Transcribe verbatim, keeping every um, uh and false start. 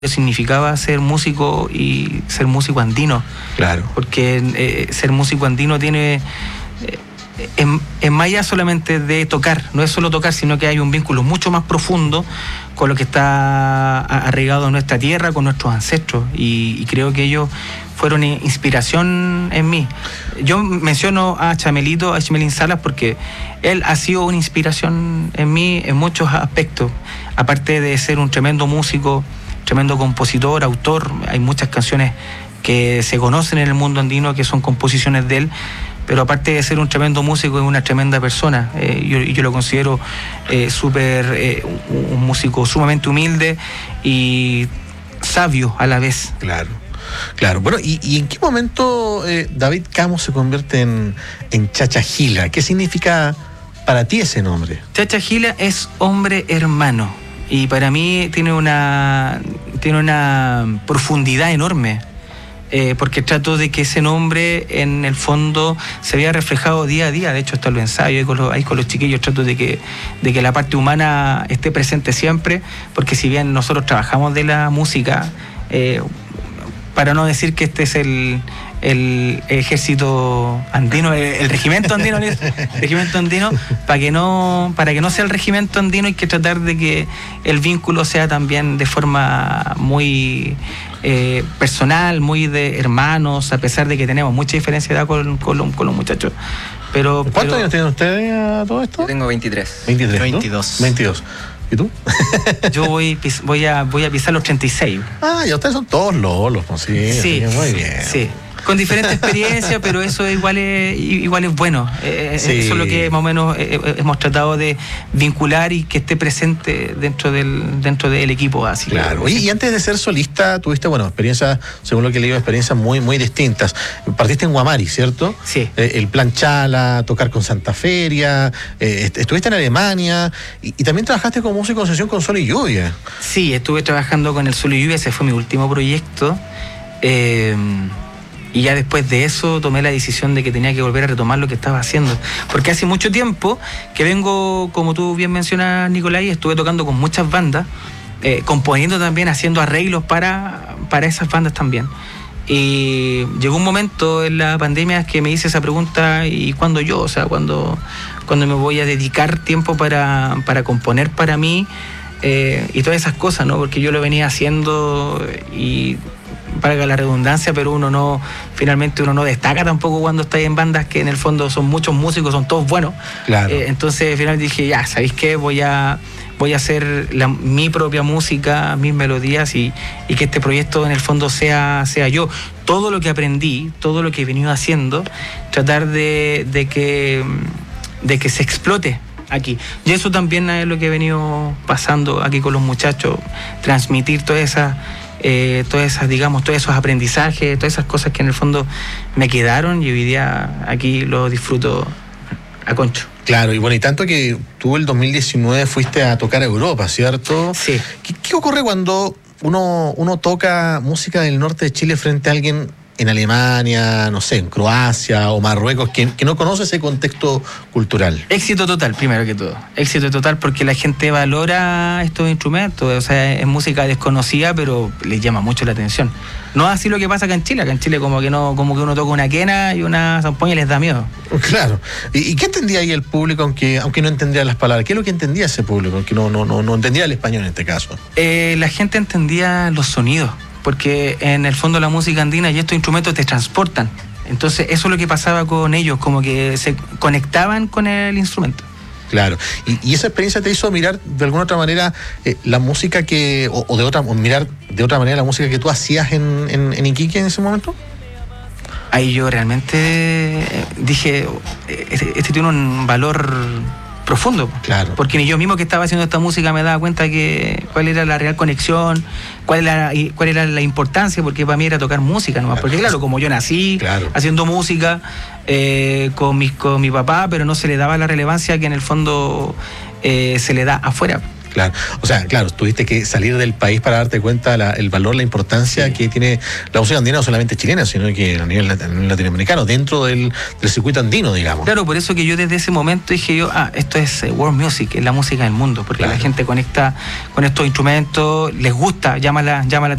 significaba ser músico y ser músico andino. Claro. Porque eh, ser músico andino tiene... Eh, es, es más allá solamente de tocar, no es solo tocar, sino que hay un vínculo mucho más profundo con lo que está arraigado en nuestra tierra, con nuestros ancestros, y, y creo que ellos fueron inspiración en mí. Yo menciono a Chamelito, a Chamelín Salas, porque él ha sido una inspiración en mí en muchos aspectos, aparte de ser un tremendo músico, tremendo compositor, autor. Hay muchas canciones que se conocen en el mundo andino que son composiciones de él, pero aparte de ser un tremendo músico, es una tremenda persona. Eh, yo, yo lo considero eh, súper, eh, un, un músico sumamente humilde y sabio a la vez. Claro, claro. Bueno, ¿y, y en qué momento eh, David Camo se convierte en, en Chacha Gila? ¿Qué significa para ti ese nombre? Chacha Gila es hombre hermano, y para mí tiene una, tiene una profundidad enorme. Eh, porque trato de que ese nombre en el fondo se vea reflejado día a día. De hecho, está en los ensayos, ahí con los, ahí con los chiquillos trato de que, de que la parte humana esté presente siempre, porque si bien nosotros trabajamos de la música, eh, para no decir que este es el, el ejército andino, el, el regimiento andino, el regimiento andino, para que no, para que no sea el regimiento andino, hay que tratar de que el vínculo sea también de forma muy eh, personal, muy de hermanos, a pesar de que tenemos mucha diferencia de edad con, con, los, con los muchachos. Pero, ¿Cuántos pero, años tienen ustedes a todo esto? Yo tengo veintitrés. veintitrés, ¿no? veintidós. veintidós. ¿Y tú? Yo voy, voy, a, voy a pisar los treinta y seis. Ah, y ustedes son todos lolos, pues sí. Sí, muy bien. Sí. Con diferente experiencia, pero eso igual es, igual es bueno. Eh, sí. Eso es lo que más o menos eh, hemos tratado de vincular y que esté presente dentro del dentro del equipo. Así claro. Que, y, y antes de ser solista, tuviste, bueno, experiencias, según lo que leí, experiencias muy, muy distintas. Partiste en Guamari, ¿cierto? Sí. Eh, el Plan Chala, tocar con Santa Feria, eh, estuviste en Alemania y, y también trabajaste como músico en sesión con Sol y Lluvia. Sí, estuve trabajando con el Sol y Lluvia, ese fue mi último proyecto. Eh, Y ya después de eso tomé la decisión de que tenía que volver a retomar lo que estaba haciendo. Porque hace mucho tiempo que vengo, como tú bien mencionas, Nicolai, estuve tocando con muchas bandas, eh, componiendo también, haciendo arreglos para, para esas bandas también. Y llegó un momento en la pandemia que me hice esa pregunta, ¿y cuándo yo? O sea, ¿cuándo, cuándo me voy a dedicar tiempo para, para componer para mí? Eh, y todas esas cosas, ¿no? Porque yo lo venía haciendo y... para la redundancia, pero uno no, finalmente uno no destaca tampoco cuando está en bandas que en el fondo son muchos músicos, son todos buenos. Claro. Eh, entonces finalmente dije, ya, ¿sabéis qué? Voy a, voy a hacer la, mi propia música, mis melodías y, y que este proyecto en el fondo sea, sea yo. Todo lo que aprendí, todo lo que he venido haciendo, tratar de, de, que, de que se explote aquí. Y eso también es lo que he venido pasando aquí con los muchachos, transmitir todas esas Eh, todas esas, digamos, todos esos aprendizajes, todas esas cosas que en el fondo me quedaron y hoy día aquí lo disfruto a concho. Claro, y bueno, y tanto que tú el dos mil diecinueve fuiste a tocar a Europa, ¿cierto? Sí. ¿Qué, qué ocurre cuando uno, uno toca música del norte de Chile frente a alguien en Alemania, no sé, en Croacia o Marruecos, que, que no conoce ese contexto cultural? Éxito total, primero que todo. Éxito total porque la gente valora estos instrumentos. O sea, es música desconocida, pero les llama mucho la atención. No así lo que pasa acá en Chile. Acá en Chile como que no, como que uno toca una quena y una zampoña y les da miedo. Claro. ¿Y, y qué entendía ahí el público, aunque, aunque no entendía las palabras? ¿Qué es lo que entendía ese público, aunque no, no, no, no entendía el español en este caso? Eh, la gente entendía los sonidos, porque en el fondo la música andina y estos instrumentos te transportan. Entonces eso es lo que pasaba con ellos, como que se conectaban con el instrumento. Claro. ¿Y, y esa experiencia te hizo mirar de alguna otra manera eh, la música que, o, o de otra, o mirar de otra manera la música que tú hacías en, en, en Iquique en ese momento? Ahí yo realmente dije, este, este tiene un valor profundo. Claro. Porque ni yo mismo que estaba haciendo esta música me daba cuenta que cuál era la real conexión, cuál era, cuál era la importancia, porque para mí era tocar música nomás. Claro. Porque claro, como yo nací claro. haciendo música eh, con, mi, con mi papá, pero no se le daba la relevancia que en el fondo eh, se le da afuera. Claro, o sea, claro, tuviste que salir del país para darte cuenta la, el valor, la importancia sí. que tiene la música andina, no solamente chilena, sino que a nivel latinoamericano, dentro del, del circuito andino, digamos. Claro, por eso que yo desde ese momento dije yo, ah, esto es world music, es la música del mundo, porque claro. la gente conecta con estos instrumentos, les gusta, llama la, llama la